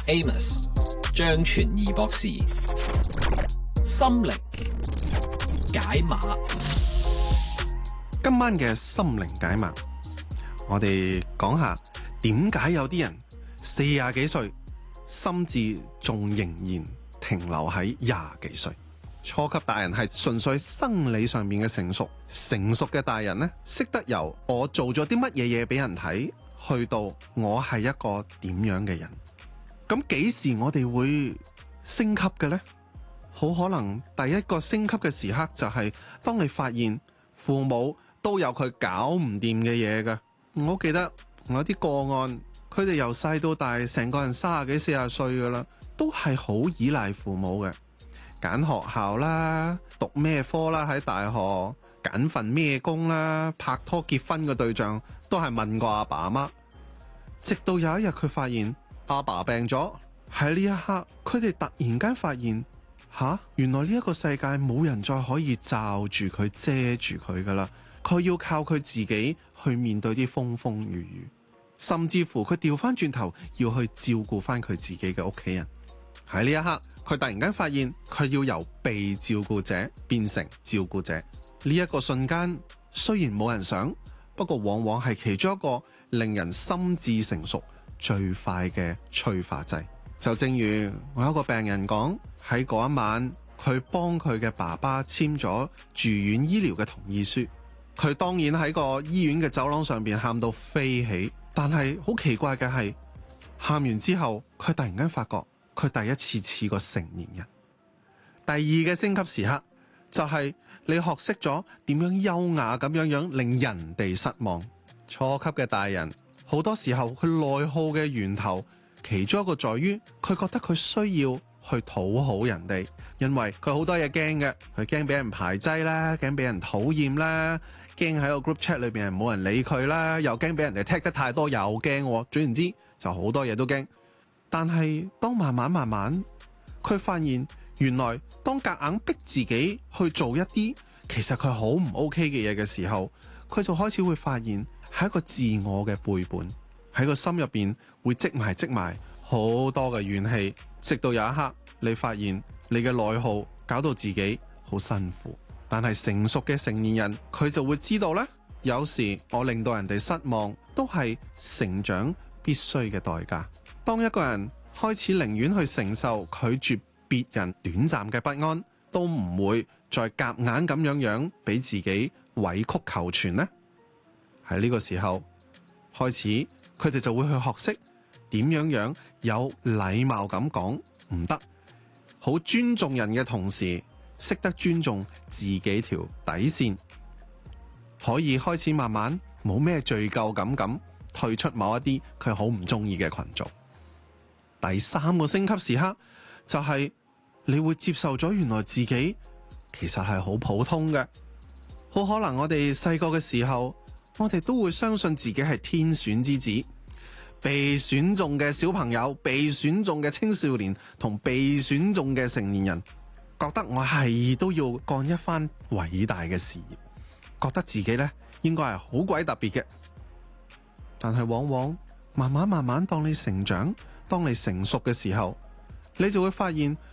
Amos 張傳義博士心靈解碼。 今晚嘅心靈解碼，我哋講下點解有啲人40幾歲，心智仲仍然停留喺20幾歲。初級大人係純粹生理上面嘅成熟，成熟嘅大人呢，識得由我做咗啲乜嘢嘢俾人睇，去到我係一個點樣嘅人。咁幾時我哋會升級嘅呢？好可能第一個升級嘅時刻就係當你發現父母都有佢搞唔掂嘅嘢㗎。我記得我有啲個案，佢哋由細到大成個人30幾40歲㗎啦，都係好依賴父母嘅。揀學校啦，讀咩科啦，喺大學揀份咩工啦，拍拖結婚嘅對象都係問過阿爸阿媽。直到有一日佢發現阿爸病咗，喺呢一刻佢哋突然間發現原來呢一個世界冇人再可以罩住佢遮住佢噶啦，佢要靠佢自己去面對啲風風雨雨，甚至乎佢調翻轉頭要去照顧翻佢自己嘅屋企人。喺呢一刻佢突然間發現佢要由被照顧者變成照顧者，呢一個瞬間雖然冇人想，不過往往係其中一個令人心智成熟最快嘅催化劑。就正如我有一個病人講，喺嗰一晚佢幫佢嘅爸爸簽咗住院醫療嘅同意書，佢當然喺個醫院嘅走廊上邊喊到飛起，但係好奇怪嘅係，喊完之後佢突然間發覺佢第一次似個成年人。第二嘅升級時刻就係你學識咗點樣優雅咁樣令人哋失望。初級嘅大人好多時候佢內耗嘅源頭，其中一個在於佢覺得佢需要去討好人哋，因為佢好多嘢驚嘅，佢驚俾人排擠啦，驚俾人討厭啦，驚喺個 group chat 裏邊冇人理佢啦，又驚俾人哋踢得太多，又驚，總言之就好多嘢都驚。但係當慢慢佢發現原來當夾硬逼自己去做一啲其實佢好唔 OK 嘅嘢嘅時候，佢就開始會發現係一個自我嘅背叛，喺個心入邊會積埋好多嘅怨氣，直到有一刻你發現你嘅內耗搞到自己好辛苦。但係成熟嘅成年人佢就會知道呢，有時我令到人哋失望都係成長必須嘅代價。當一個人開始寧願去承受拒絕別人短暫嘅不安，都唔會再夾硬咁樣俾自己委曲求全呢，喺呢個時候開始佢哋就會去學識點樣有禮貌咁講唔得，好尊重人嘅同時識得尊重自己條底線，可以開始慢慢冇咩罪疚感咁退出某一啲佢好唔中意嘅群組。第三個升級時刻就係你會接受咗原來自己其實係好普通嘅。好可能我哋細個嘅時候，我哋都會相信自己係天選之子，被選中嘅小朋友，被選中嘅青少年同被選中嘅成年人，覺得我係都要幹一番偉大嘅事業，覺得自己呢應該係好鬼特別嘅。但係往往慢慢當你成長，當你成熟嘅時候，你就會發現